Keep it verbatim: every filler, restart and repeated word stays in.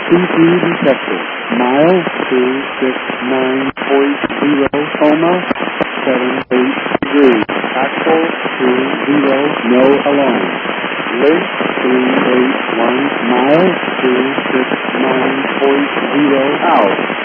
C P detected. Mile two six nine point zero, coma, seven eight three. Axle two zero, no alarm. Link three eight one, mile two six nine point zero, out.